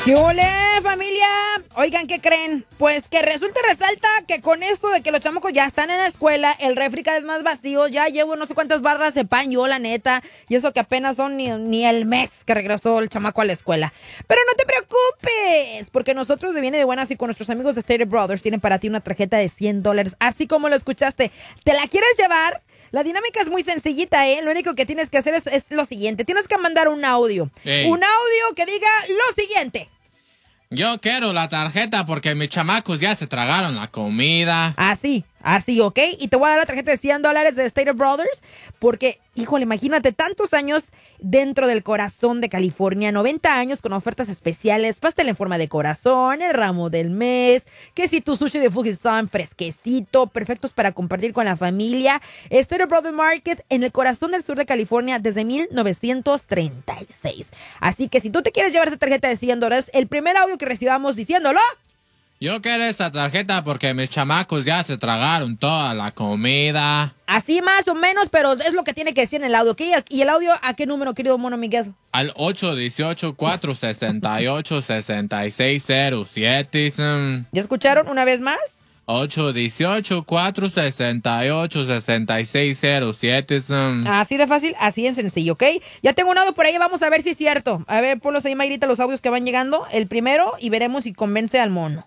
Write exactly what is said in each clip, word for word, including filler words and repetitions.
¿Qué ole, familia? Oigan, ¿qué creen? Pues que resulta y resalta que con esto de que los chamacos ya están en la escuela, el refri cada vez más vacío, ya llevo no sé cuántas barras de pan yo, la neta, y eso que apenas son ni, ni el mes que regresó el chamaco a la escuela. Pero no te preocupes, porque nosotros de Viene de Buenas y con nuestros amigos de Stater Brothers tienen para ti una tarjeta de cien dólares, así como lo escuchaste. ¿Te la quieres llevar? La dinámica es muy sencillita, ¿eh? Lo único que tienes que hacer es, es lo siguiente. Tienes que mandar un audio. Ey. Un audio que diga lo siguiente. Yo quiero la tarjeta porque mis chamacos ya se tragaron la comida. Así, así, ¿ok? Y te voy a dar la tarjeta de cien dólares de Stater Brothers porque, híjole, imagínate, tantos años dentro del corazón de California, noventa años con ofertas especiales, pastel en forma de corazón, el ramo del mes, que si tu sushi de Fujisan fresquecito, perfectos para compartir con la familia. Stater Brothers Market en el corazón del sur de California desde mil novecientos treinta y seis. Así que si tú te quieres llevar esta tarjeta de cien dólares, el primer audio que recibamos diciéndolo... Yo quiero esa tarjeta porque mis chamacos ya se tragaron toda la comida. Así más o menos, pero es lo que tiene que decir en el audio. ¿Okay? ¿Y el audio a qué número, querido Mono Miguel? Al ocho uno ocho, cuatro seis ocho, seis seis cero siete. ¿Ya escucharon una vez más? ocho uno ocho, cuatro seis ocho, seis seis cero siete. Así de fácil, así de sencillo, ¿ok? Ya tengo un audio por ahí, vamos a ver si es cierto. A ver, ponlos ahí, Mayrita, los audios que van llegando. El primero y veremos si convence al mono.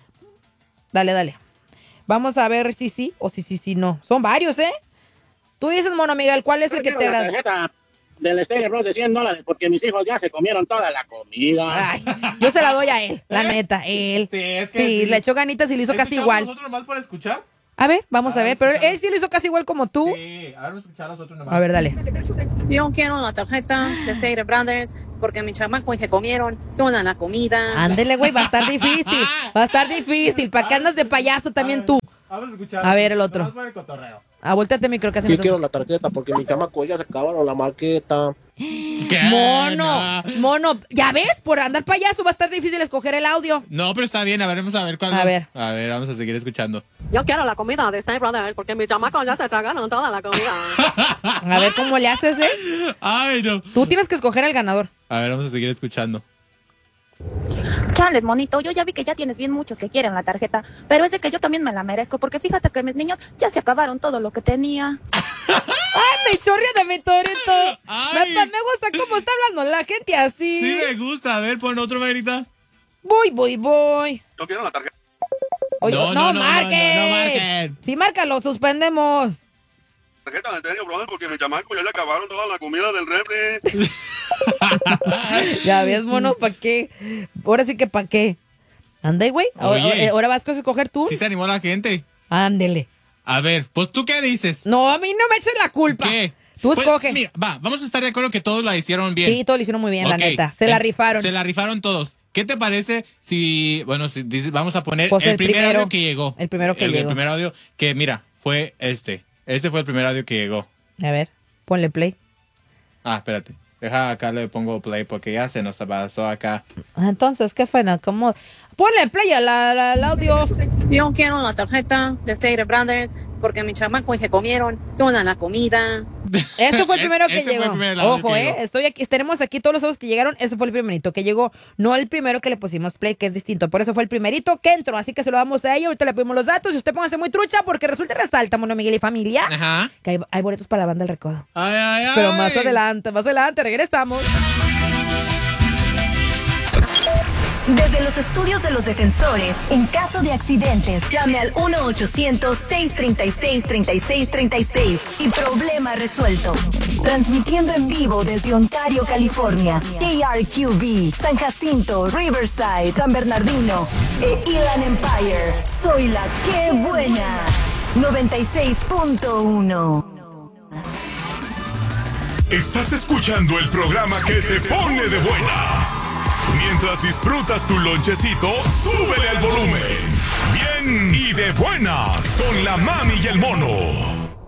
Dale, dale. Vamos a ver si sí o si sí, si no. Son varios, ¿eh? Tú dices, Mono Miguel, ¿cuál es el que te agrada? Tarjeta del Stater Brothers de cien dólares porque mis hijos ya se comieron toda la comida. Ay, yo se la doy a él, la neta, él. Sí, es que sí, sí. le echó ganitas y lo hizo casi igual. ¿Nosotros nomás por escuchar? A ver, vamos a, a ver, pero él sí lo hizo casi igual como tú. Sí, a ver, escuchar a los otros nomás. A ver, dale. Yo quiero la tarjeta de Stater Brothers porque mis chamacos se comieron toda la comida. Ándele, güey, va a estar difícil. Va a estar difícil. ¿Para qué andas de payaso también tú? Vamos a escuchar. A ver, el otro. Vamos por el cotorreo. Ah, volteate el micro que Yo quiero la tarjeta porque mis chamacos ya se acabaron la marqueta. ¿Qué? Mono, No. mono. ¿Ya ves? Por andar payaso va a estar difícil escoger el audio. No, pero está bien, a ver, vamos a ver cuál A nos- ver. A ver, vamos a seguir escuchando. Yo quiero la comida de Stater Brothers porque mis chamacos ya se tragaron toda la comida. A ver cómo le haces, ¿eh? Ay, no. Tú tienes que escoger al ganador. A ver, vamos a seguir escuchando. Chales, monito, yo ya vi que ya tienes bien muchos que quieren la tarjeta, pero es de que yo también me la merezco, porque fíjate que mis niños ya se acabaron todo lo que tenía. ¡Ay, me chorrea de mi torito! Ay. Me, me gusta cómo está hablando la gente así. Sí, me gusta. A ver, pon otro, Marita. Voy, voy, voy. Yo quiero la tarjeta. Oye, No, no, no, no, marques. no, no marquen. Si marca, lo suspendemos. Tarjeta del Stater Brothers porque mis chamacos ya se acabaron toda la comida del refri. Ya ves, mono, ¿para qué? Ahora sí que ¿para qué? Ande, güey. Ahora, Oye. ahora vas a escoger tú. Sí se animó la gente. Ándele. A ver, pues tú qué dices. No, a mí no me eches la culpa. ¿Qué? Tú Pues, escoge. mira, va, vamos a estar de acuerdo que todos la hicieron bien. Sí, todos lo hicieron muy bien, la Ok, neta. Se la eh, rifaron. Se la rifaron todos. ¿Qué te parece si, bueno, si dices, vamos a poner Pues el, el primer primero. audio que llegó? El primero que el, llegó. El primer audio que, mira, fue este. Este fue el primer audio que llegó. A ver, ponle play. Ah, espérate. Deja acá, le pongo play porque ya se nos pasó acá. Entonces, ¿qué fue? No, ¿cómo? Ponle play al al audio. Yo quiero la tarjeta de Stater Brothers porque mis chamacos se comieron toda la comida. Ese fue el primero que Ese fue llegó. el primer audio Ojo, que eh. llegó. Estoy aquí, tenemos aquí todos los audios que llegaron. Ese fue el primerito que llegó. No el primero que le pusimos play, que es distinto. Por eso fue el primerito que entró. Así que se lo damos a ella. Ahorita le pedimos los datos. Y usted póngase muy trucha porque resulta y resalta, Mono Miguel y familia, Ajá. que hay, hay boletos para la banda del recodo. Ay, ay, ay. Pero más adelante, más adelante, regresamos. Desde los estudios de los defensores, en caso de accidentes, llame al uno ochocientos, seis treinta y seis, treinta y seis treinta y seis y problema resuelto. Transmitiendo en vivo desde Ontario, California, K R Q V, San Jacinto, Riverside, San Bernardino e Inland Empire. Soy la que buena. noventa y seis punto uno. Estás escuchando el programa que te pone de buenas. Mientras disfrutas tu lonchecito, súbele al volumen. Bien y de buenas con la mami y el mono.